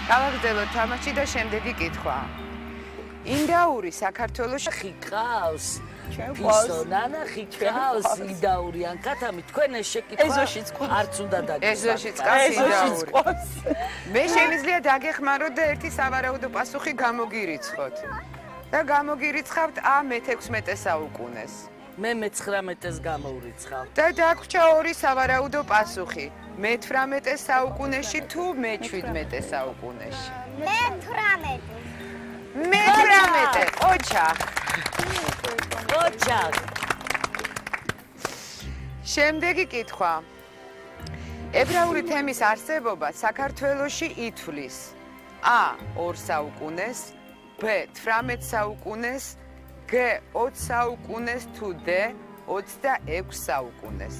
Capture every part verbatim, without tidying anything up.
გავაგრძელოთ თამაში და შემდეგი კითხვა. ინდაური საქართველოში ხიკავს. ფისონანა ხიკავს ინდაური ანკათამი თქვენ ეს შეკითხვა ეზოშიც ყავს. არც უნდა დაგიწყოთ. ეზოშიც ყავს ინდაური. მე შემიძლია დაგეხმაროთ და ერთი სავარაუდო პასუხი გამოგირიცხოთ. და გამოგირიცხავთ ა მეთექვსმეტე საუკუნეს. მე მეცხრამეტეს გამოვრიცხავ. და დაგვრჩა ორი სავარაუდო პასუხი. მეთვრამეტე საუკუნეში თუ მეჩვიდმეტე საუკუნეში. მეთვრამეტე. მეთვრამეტე. ოჩახ. ოჩახ. შემდეგი კითხვა. ებრაული თემის არსებობა საქართველოში ითვლის ა ორ საუკუნეს, ბ თვრამეტ საუკუნეს, გ ოცი საუკუნეს თუ დ ოცდაექვსი საუკუნეს.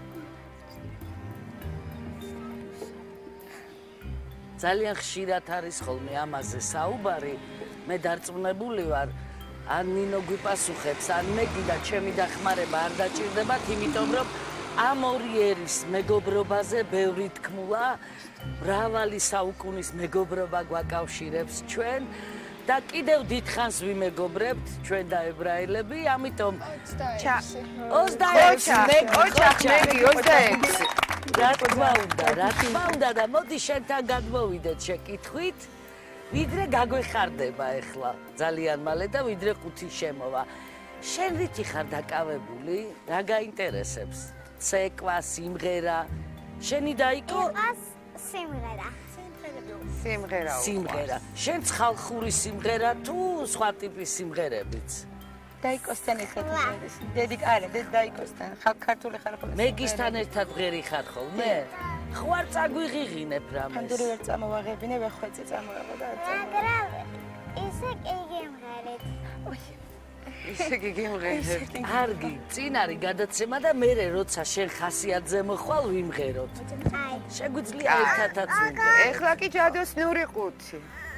ძალიან ხშირად არის ხოლმე ამაზე საუბარი. მე დარწმუნებული ვარ, ან ნინო გვიპასუხებს, ან მე კიდე ჩემი დახმარება არ დაჭირდებათ, იმიტომ რომ ამ ორი ერის მეგობრობაზე ბევრი თქმულა, მრავალი საუკუნის მეგობრობა გვაკავშირებს ჩვენ და კიდევ დიდხანს ვიმეგობრებთ ჩვენ და ებრაელები, ამიტომ ოცდაექვსი ოჩახ მეგი ოცდაექვსი. რა თქმა უნდა, რა თქმა უნდა და მოდი შენთან გადმოვიდეთ შეკითხვით, ვიდრე გაგვეხარდება ახლა ძალიან მალე და ვიდრე ხუთი შემოვა. შენ რითი ხარ დაკავებული? რა გაინტერესებს? ცეკვა, სიმღერა. შენი დაიკო? სიმღერა. სიმღერა. სიმღერა. შენც ხალხური სიმღერა თუ სხვა ტიპის სიმღერებიც? დაიკოსთან ერთად მღერის. დედიკ არა, დედ დაიკოსთან. ქართული ხარ ხოლმე. მეგისთან ერთად მღერი ხარ ხოლმე? ხვარ წაგვიღიღინებ რამეს. ანდური ვერ წამოვაღებინე, ვეხვეწი წამოაღო და არ მაგრამ ისე კი გემღერეთ. ისე კი გემღერეთ. კარგი, წინ არის გადაცემა და მე როცა შენ ხასიათზე მოხვალ ვიმღეროთ. აი. შეგვიძლია ერთადაც უნდა. ეხლა კი ჯადოსნური ყუთი.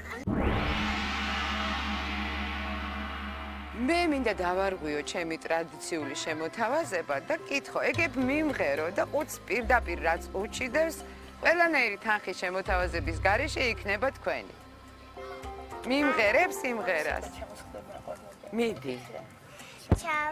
მე მინდა დავარღვიო ჩემი ტრადიციული შემოთავაზება და კითხო, ეგებ მიმღერო და ყუთს პირდაპირ რაც უჩიდებს, ყველანაირი თანხის შემოთავაზების გარეშე იქნება თქვენი. მიმღერებ სიმღერას. მიდი. ჩავ